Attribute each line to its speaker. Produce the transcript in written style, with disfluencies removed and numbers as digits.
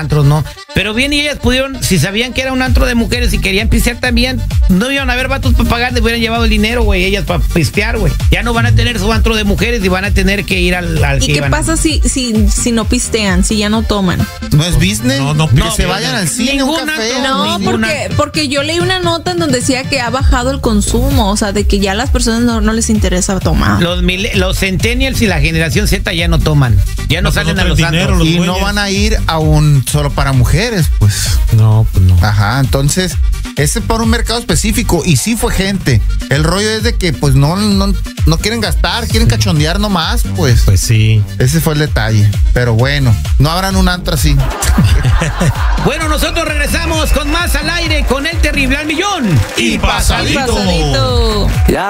Speaker 1: antros, ¿no? Pero bien, y ellas pudieron, si sabían que era un antro de mujeres y querían pistear también, no iban a haber vatos para pagar, les hubieran llevado el dinero, güey, ellas para pistear, güey. Ya no van a tener su antro de mujeres y van a tener que ir al
Speaker 2: ¿Y
Speaker 1: que
Speaker 2: qué
Speaker 1: iban.
Speaker 2: pasa si no pistean, si ya no toman?
Speaker 3: ¿No es business?
Speaker 4: No,
Speaker 3: que
Speaker 4: no,
Speaker 3: se vayan al cine, un
Speaker 1: ningún
Speaker 3: café.
Speaker 1: antro,
Speaker 2: No,
Speaker 1: ninguna.
Speaker 2: porque yo leí una nota en donde decía que ha bajado el consumo, o sea, de que ya a las personas no les interesa tomar.
Speaker 1: Los centennials y la generación Z ya no toman, ya no
Speaker 4: No, pues
Speaker 1: salen
Speaker 4: no
Speaker 1: a los
Speaker 4: traen dinero,
Speaker 1: antros.
Speaker 3: Y no
Speaker 4: güeyes.
Speaker 3: van a ir a un solo para mujeres, pues.
Speaker 4: No, pues no.
Speaker 3: Ajá, entonces, ese es para un mercado específico. Y sí fue gente. El rollo es de que, pues, no quieren gastar, quieren cachondear nomás, pues.
Speaker 4: Pues sí.
Speaker 3: Ese fue el detalle. Pero bueno, no habrán un antro así.
Speaker 1: Bueno, nosotros regresamos con más al aire con el terrible al millón.
Speaker 4: Y pasadito.
Speaker 2: Pasadito.
Speaker 5: Ya